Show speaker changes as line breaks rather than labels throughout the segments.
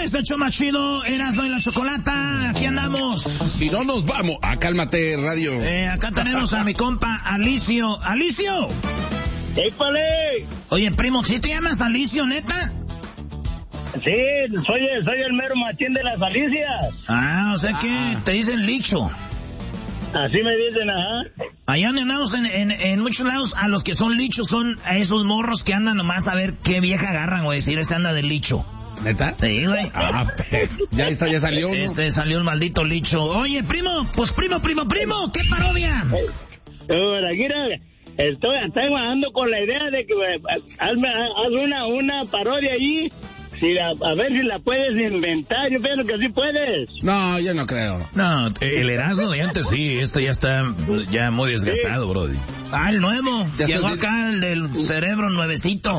es el show más chido, Erasmo y la Chocolata, aquí andamos.
Y no nos vamos, Cálmate Radio.
Acá tenemos a mi compa Alicio. ¡Alicio!
¡Épale!
Oye, primo, ¿sí te llamas Alicio, neta?
Sí, soy el mero machín de las Alicias.
O sea que te dicen Licho.
Así me dicen, ajá.
Allá donde andamos en muchos lados, a los que son lichos son a esos morros que andan nomás a ver qué vieja agarran, güey, si este anda de licho.
¿Neta?
Sí, güey.
Ya salió, ¿no?
Salió el maldito licho. Oye, primo, ¿qué parodia?
Estoy bajando con la idea de que haz una parodia allí. A ver si la puedes inventar. Yo pienso que sí puedes.
No, yo no creo.
No, el Erasmo de antes sí. Esto ya está ya muy desgastado, sí. Brody. El nuevo. Llegó acá el del cerebro nuevecito.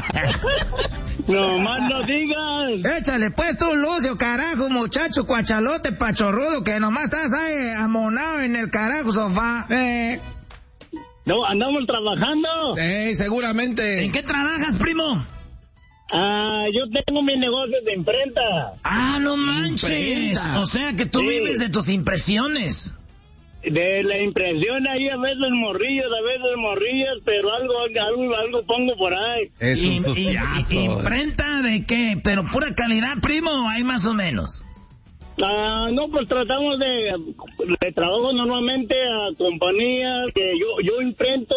No más no digas.
Échale pues tú, Lucio, carajo, muchacho cuachalote pachorrudo, que nomás estás ahí amonado en el carajo sofá.
No, andamos trabajando.
Seguramente.
¿En qué trabajas, primo?
Yo tengo mi negocio de imprenta.
No manches. ¿Imprenta? O sea que tú vives de tus impresiones.
De la impresión ahí, a veces morrillas, pero algo pongo por ahí.
Es un suciazo.
¿Imprenta de qué? ¿Pero pura calidad, primo, hay más o menos?
No, pues tratamos de trabajo normalmente a compañías que yo imprento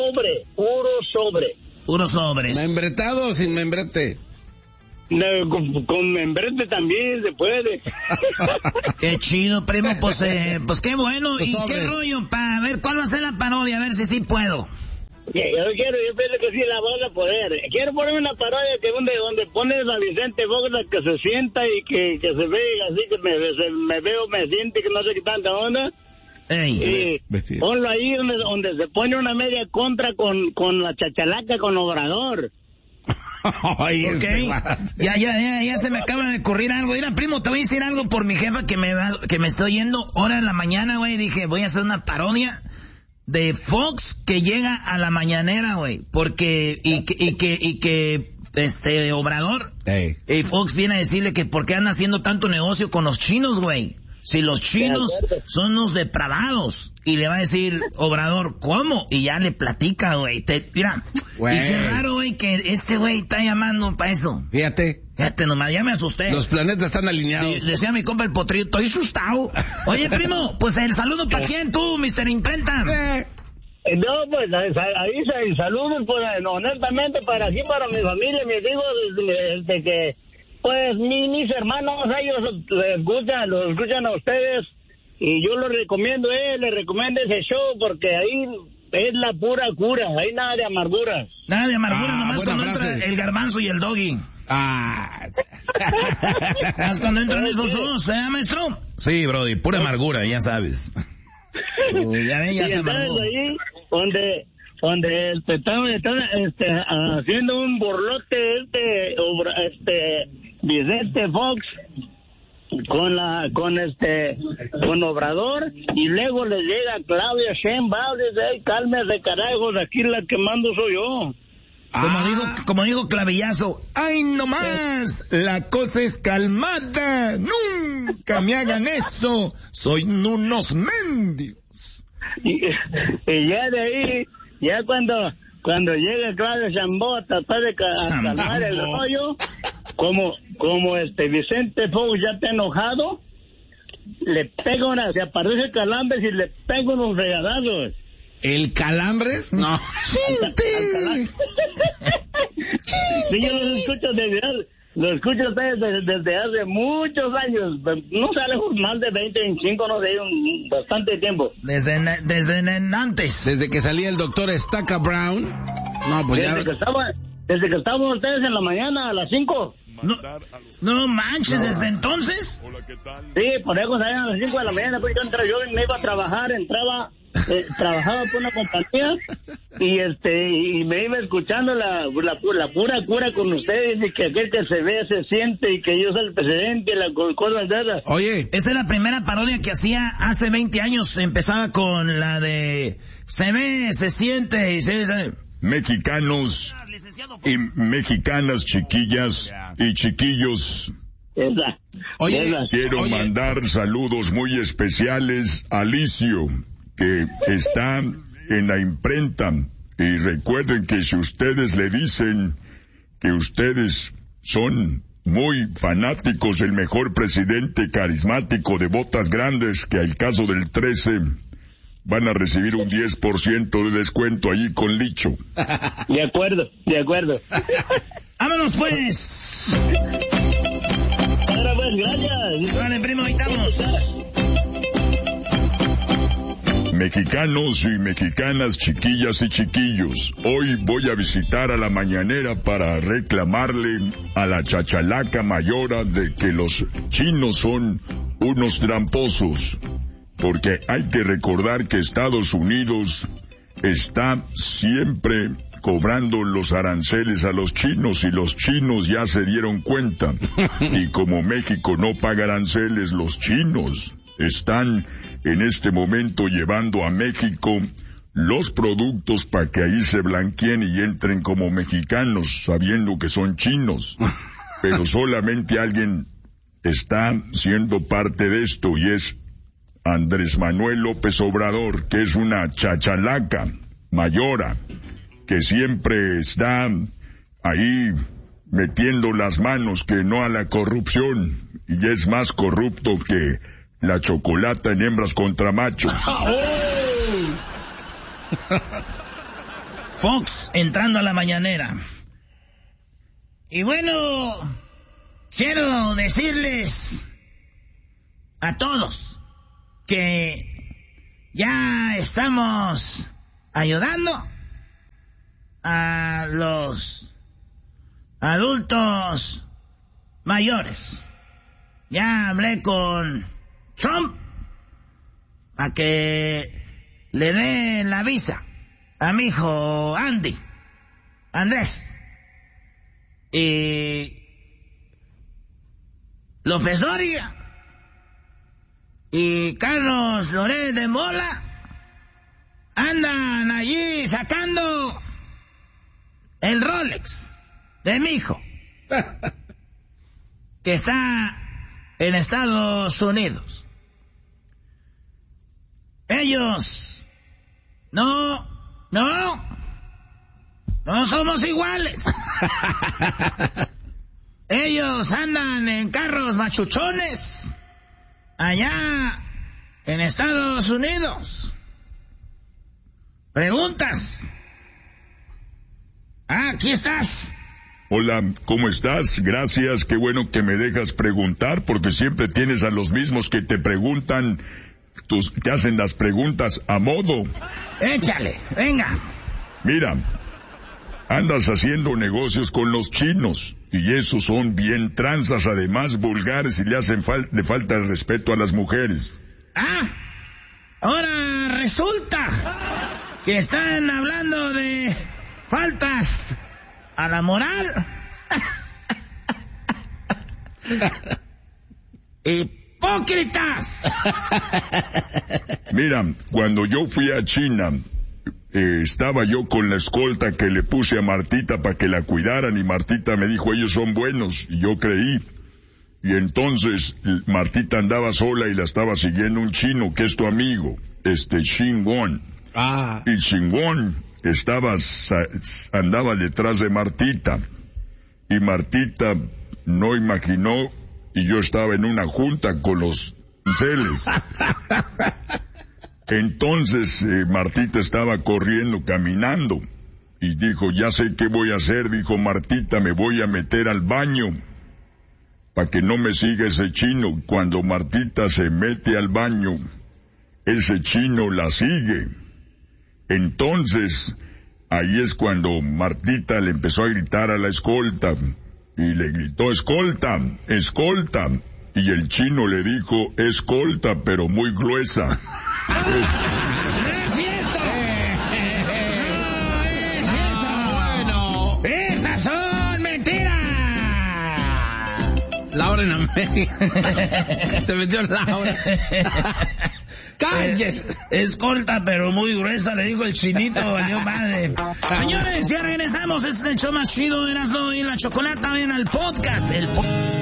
puros sobres.
¿Membretado o sin membrete?
No, con membrete también se puede.
Qué chido, primo, pues qué bueno. ¿Y qué rollo? Para ver cuál va a ser la parodia, a ver si sí puedo.
Yo pienso que sí la vas a poder. Quiero poner una parodia que donde pones a Vicente Fox que se sienta y que se ve así, que me siente que no sé qué tanta onda. Y ponlo ahí donde se pone una media contra con la chachalaca, con Obrador.
Okay. Ya se me acaba de ocurrir algo. Mira, primo, te voy a decir algo por mi jefa que me estoy yendo hora en la mañana, güey. Dije, voy a hacer una parodia de Fox que llega a la mañanera, güey. Porque, y que Obrador, y Fox viene a decirle que por qué anda haciendo tanto negocio con los chinos, güey. Si los chinos son unos depravados. Y le va a decir Obrador, ¿cómo? Y ya le platica, güey. Mira, y qué raro, güey, que este güey está llamando para eso.
Fíjate
nomás, ya me asusté.
Los planetas están alineados.
Decía mi compa el potrillo, estoy asustado. Oye, primo, pues el saludo para quién tú, Mr. Imprenta.
No, pues ahí saludos, pues honestamente para mi familia, mis hijos, que... Pues mis hermanos, ellos los escuchan a ustedes y yo les recomiendo ese show porque ahí es la pura cura, ahí nada de amarguras.
Nada de amarguras, nomás cuando entra el Garbanzo y el Doggy. Más cuando entran esos dos, maestro? Sí, brody, pura amargura, ya sabes. Ya se amargó.
Ahí donde están haciendo un burlote Vicente Fox con Obrador y luego le llega Claudia Sheinbaum y dice, cálmese carajos, aquí la que mando soy yo.
Como dijo Clavillazo, ¡ay no más! La cosa es calmada, nunca me hagan eso, soy unos mendigos.
Y ya de ahí, ya cuando llega Claudia Sheinbaum a tratar de calmar el rollo, como Vicente Fox ya está enojado, le pega se aparece Calambres y le pega unos regadazos.
¿El Calambres? No.
Sí, yo lo escucho desde hace muchos años, no sale más de 20, 25, no sé, bastante tiempo.
Desde antes.
Desde que salía el doctor Estaca Brown. No, pues
desde que estaban ustedes en la mañana a las 5.
No manches, ¿desde entonces?
Sí, por eso salían a las 5 de la mañana, pues yo me iba a trabajar, trabajaba por una compañía y me iba escuchando la pura cura con ustedes y que aquel que se ve se siente y que yo soy el presidente y la cosa de esas.
Oye, esa es la primera parodia que hacía hace 20 años, empezaba con la de se ve, se siente y se...
Mexicanos y mexicanas, chiquillas y chiquillos, Quiero mandar saludos muy especiales a Alicio, que está en la imprenta. Y recuerden que si ustedes le dicen que ustedes son muy fanáticos del mejor presidente carismático de botas grandes, que al caso del 13, van a recibir un 10% de descuento allí con Licho.
De acuerdo.
¡Vámonos pues!
Ahora pues, gracias.
Vale, primo, ahí estamos.
Mexicanos y mexicanas, chiquillas y chiquillos, hoy voy a visitar a la mañanera para reclamarle a la chachalaca mayora de que los chinos son unos tramposos, porque hay que recordar que Estados Unidos está siempre cobrando los aranceles a los chinos y los chinos ya se dieron cuenta, y como México no paga aranceles, los chinos están en este momento llevando a México los productos para que ahí se blanqueen y entren como mexicanos, sabiendo que son chinos. Pero solamente alguien está siendo parte de esto, y es Andrés Manuel López Obrador, que es una chachalaca mayora, que siempre está ahí metiendo las manos, que no a la corrupción, y es más corrupto que la chocolata en hembras contra machos.
Fox entrando a la mañanera. Y bueno, quiero decirles a todos que ya estamos ayudando a los adultos mayores. Ya hablé con Trump a que le dé la visa a mi hijo Andrés, y López Dóriga y Carlos Loret de Mola andan allí sacando el Rolex de mi hijo, que está en Estados Unidos. Ellos no somos iguales. Ellos andan en carros machuchones allá en Estados Unidos. ¿Preguntas? Aquí estás.
Hola, ¿cómo estás? Gracias, qué bueno que me dejas preguntar, porque siempre tienes a los mismos que te preguntan, te hacen las preguntas a modo.
Échale, venga.
Mira, andas haciendo negocios con los chinos, y esos son bien tranzas, además vulgares, y le falta el respeto a las mujeres.
Ahora resulta que están hablando de faltas a la moral. ¡Hipócritas!
Mira, cuando yo fui a China, estaba yo con la escolta que le puse a Martita para que la cuidaran, y Martita me dijo, ellos son buenos, y yo creí. Y entonces Martita andaba sola y la estaba siguiendo un chino que es tu amigo, Xinguang. Y Xinguang andaba detrás de Martita, y Martita no imaginó, y yo estaba en una junta con los aranceles. Entonces Martita estaba corriendo, caminando, y dijo, ya sé qué voy a hacer, dijo Martita, me voy a meter al baño para que no me siga ese chino. Cuando Martita se mete al baño, ese chino la sigue. Entonces, ahí es cuando Martita le empezó a gritar a la escolta, y le gritó, escolta, escolta, y el chino le dijo, escolta, pero muy gruesa.
¡No es cierto!
Bueno.
¡Esas son mentiras!
Laura en América. Se metió Laura. ¡Cállese!
Escolta, pero muy gruesa, le dijo el chinito, valió madre. Señores, ya regresamos. Este es el show más chido de Erasmo y la Chocolata. Ven al podcast.